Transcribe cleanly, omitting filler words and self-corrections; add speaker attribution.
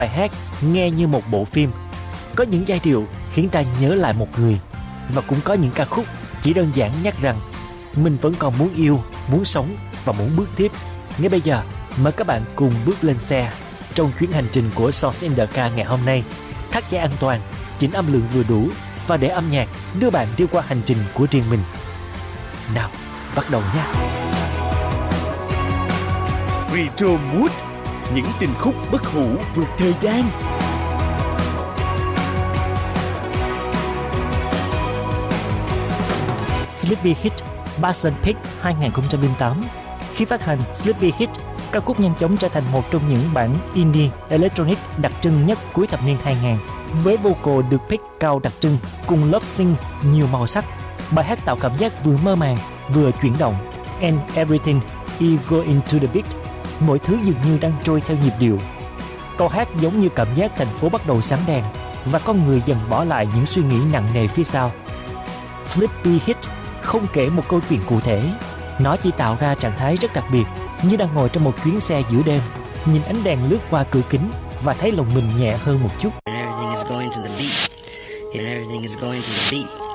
Speaker 1: Bài hát nghe như một bộ phim. Có những giai điệu khiến ta nhớ lại một người, và cũng có những ca khúc chỉ đơn giản nhắc rằng mình vẫn còn muốn yêu, muốn sống và muốn bước tiếp. Ngay bây giờ, mời các bạn cùng bước lên xe trong chuyến hành trình của Songs in the Car ngày hôm nay. Thắt dây an toàn, chỉnh âm lượng vừa đủ và để âm nhạc đưa bạn đi qua hành trình của riêng mình. Nào, bắt đầu nha.
Speaker 2: Retro Mood, những tình khúc bất hủ vượt thời gian.
Speaker 1: Sleepy Hit Basson Peak 2008. Khi phát hành, Sleepy Hit, ca khúc nhanh chóng trở thành một trong những bản indie electronic đặc trưng nhất cuối thập niên 2000. Với vocal được pick cao đặc trưng cùng lớp synth nhiều màu sắc, bài hát tạo cảm giác vừa mơ màng vừa chuyển động. And everything is going to the beat. Mọi thứ dường như đang trôi theo nhịp điệu. Câu hát giống như cảm giác thành phố bắt đầu sáng đèn và con người dần bỏ lại những suy nghĩ nặng nề phía sau. Sleepy Hit không kể một câu chuyện cụ thể, nó chỉ tạo ra trạng thái rất đặc biệt, như đang ngồi trong một chuyến xe giữa đêm, nhìn ánh đèn lướt qua cửa kính và thấy lòng mình nhẹ hơn một chút.
Speaker 3: Everything is going to the beat. And everything is going to the beat.